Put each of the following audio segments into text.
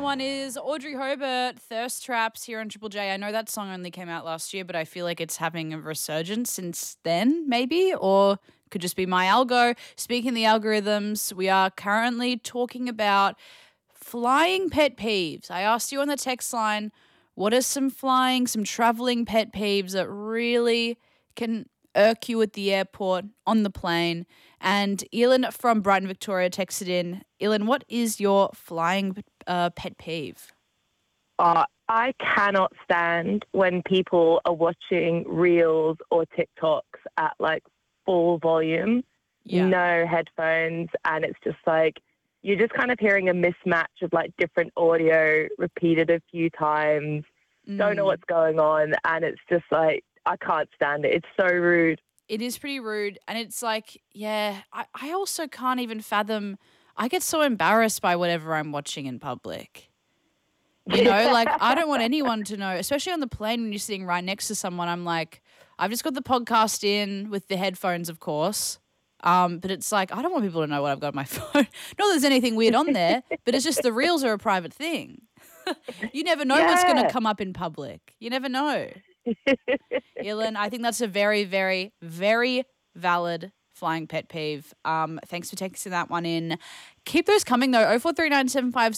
that one is Audrey Hobart, Thirst Traps here on Triple J. I know that song only came out last year, but I feel like it's having a resurgence since then, maybe, or could just be my algo. Speaking of the algorithms, we are currently talking about flying pet peeves. I asked you on the text line, what are some traveling pet peeves that really can irk you at the airport, on the plane? And Elin from Brighton, Victoria texted in. Elin, what is your flying pet peeve? I cannot stand when people are watching reels or TikToks at like full volume, no headphones, and it's just like you're just kind of hearing a mismatch of like different audio repeated a few times, don't know what's going on, and it's just like I can't stand it. It's so rude. It is pretty rude. And it's like, I also can't even fathom. I get so embarrassed by whatever I'm watching in public. You know, like I don't want anyone to know, especially on the plane when you're sitting right next to someone. I'm like, I've just got the podcast in with the headphones, of course. But it's like, I don't want people to know what I've got on my phone. Not that there's anything weird on there, but it's just the reels are a private thing. You never know what's going to come up in public. You never know. Elin, I think that's a very, very, very valid flying pet peeve. Thanks for texting that one in. Keep those coming though.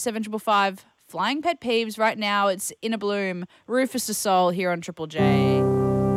0439757555. Flying pet peeves right now. It's In a Bloom. Rufus Du Sol here on Triple J.